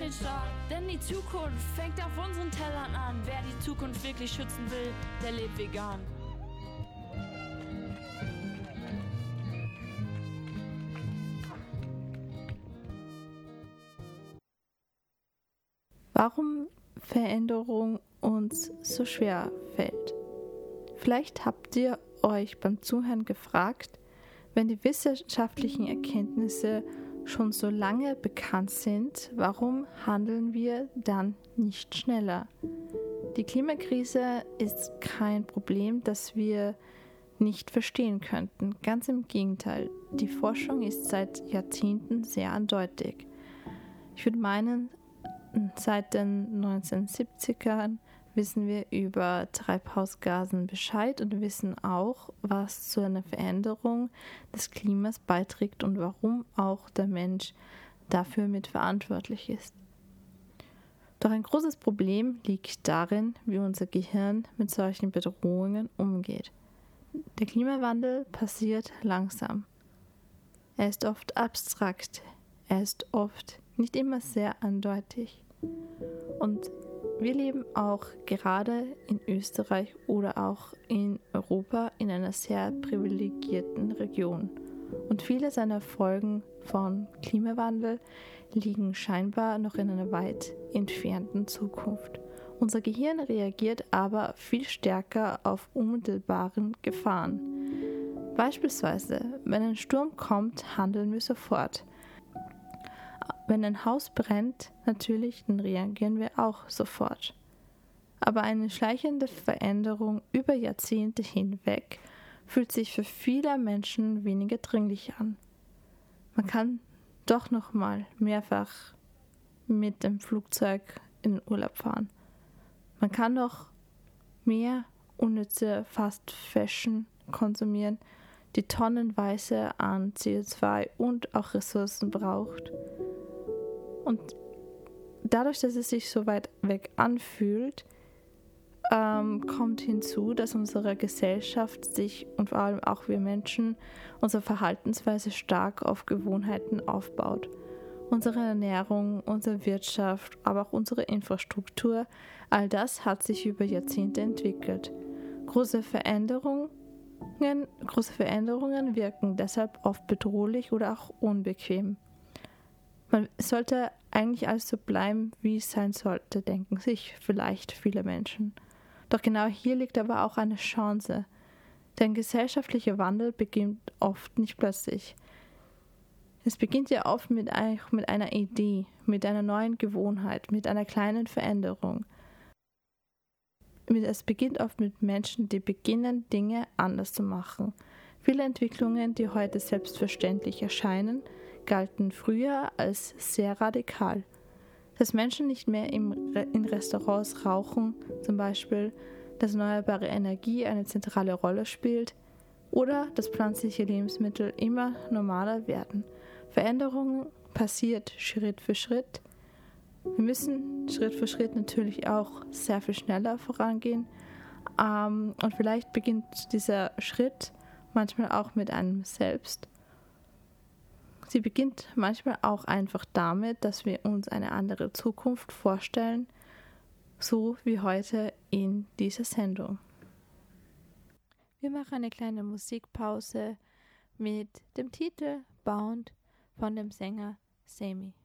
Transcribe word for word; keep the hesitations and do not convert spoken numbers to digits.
den Start, denn die Zukunft fängt auf unseren Tellern an. Wer die Zukunft wirklich schützen will, der lebt vegan. Warum Veränderung uns so schwer fällt. Vielleicht habt ihr euch beim Zuhören gefragt, wenn die wissenschaftlichen Erkenntnisse schon so lange bekannt sind, warum handeln wir dann nicht schneller? Die Klimakrise ist kein Problem, das wir nicht verstehen könnten. Ganz im Gegenteil, die Forschung ist seit Jahrzehnten sehr eindeutig. Ich würde meinen, seit den neunzehnhundertsiebzigern wissen wir über Treibhausgasen Bescheid und wissen auch, was zu einer Veränderung des Klimas beiträgt und warum auch der Mensch dafür mitverantwortlich ist. Doch ein großes Problem liegt darin, wie unser Gehirn mit solchen Bedrohungen umgeht. Der Klimawandel passiert langsam. Er ist oft abstrakt, er ist oft nicht immer sehr eindeutig. Und wir leben auch gerade in Österreich oder auch in Europa in einer sehr privilegierten Region. Und viele seiner Folgen von Klimawandel liegen scheinbar noch in einer weit entfernten Zukunft. Unser Gehirn reagiert aber viel stärker auf unmittelbare Gefahren. Beispielsweise, wenn ein Sturm kommt, handeln wir sofort. Wenn ein Haus brennt, natürlich, dann reagieren wir auch sofort. Aber eine schleichende Veränderung über Jahrzehnte hinweg fühlt sich für viele Menschen weniger dringlich an. Man kann doch noch mal mehrfach mit dem Flugzeug in den Urlaub fahren. Man kann noch mehr unnütze Fast Fashion konsumieren, die tonnenweise an C O zwei und auch Ressourcen braucht. Und dadurch, dass es sich so weit weg anfühlt, ähm, kommt hinzu, dass unsere Gesellschaft sich und vor allem auch wir Menschen unsere Verhaltensweise stark auf Gewohnheiten aufbaut. Unsere Ernährung, unsere Wirtschaft, aber auch unsere Infrastruktur, all das hat sich über Jahrzehnte entwickelt. Große Veränderungen, große Veränderungen wirken deshalb oft bedrohlich oder auch unbequem. Man sollte eigentlich alles so bleiben, wie es sein sollte, denken sich vielleicht viele Menschen. Doch genau hier liegt aber auch eine Chance, denn gesellschaftlicher Wandel beginnt oft nicht plötzlich. Es beginnt ja oft mit, ein, mit einer Idee, mit einer neuen Gewohnheit, mit einer kleinen Veränderung. Es beginnt oft mit Menschen, die beginnen, Dinge anders zu machen. Viele Entwicklungen, die heute selbstverständlich erscheinen, galten früher als sehr radikal. Dass Menschen nicht mehr im Re- in Restaurants rauchen, zum Beispiel, dass erneuerbare Energie eine zentrale Rolle spielt oder dass pflanzliche Lebensmittel immer normaler werden. Veränderung passiert Schritt für Schritt. Wir müssen Schritt für Schritt natürlich auch sehr viel schneller vorangehen. Ähm, und vielleicht beginnt dieser Schritt manchmal auch mit einem selbst. Sie beginnt manchmal auch einfach damit, dass wir uns eine andere Zukunft vorstellen, so wie heute in dieser Sendung. Wir machen eine kleine Musikpause mit dem Titel Bound von dem Sänger Sami.